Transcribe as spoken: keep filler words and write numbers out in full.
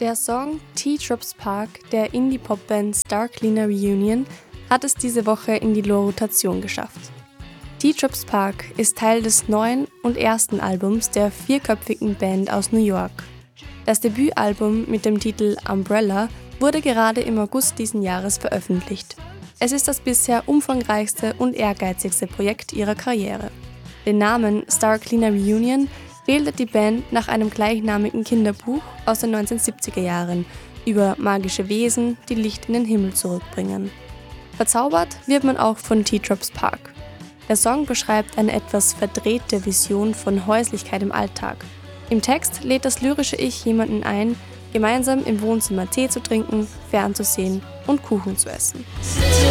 Der Song T-Trops Park der Indie-Pop-Band Star Cleaner Reunion hat es diese Woche in die Rotation geschafft. T-Trops Park ist Teil des neuen und ersten Albums der vierköpfigen Band aus New York. Das Debütalbum mit dem Titel Umbrella wurde gerade im August diesen Jahres veröffentlicht. Es ist das bisher umfangreichste und ehrgeizigste Projekt ihrer Karriere. Den Namen Star Cleaner Reunion wählte die Band nach einem gleichnamigen Kinderbuch aus den neunzehnhundertsiebziger Jahren über magische Wesen, die Licht in den Himmel zurückbringen. Verzaubert wird man auch von T-Trops Park. Der Song beschreibt eine etwas verdrehte Vision von Häuslichkeit im Alltag. Im Text lädt das lyrische Ich jemanden ein, gemeinsam im Wohnzimmer Tee zu trinken, fernzusehen und Kuchen zu essen.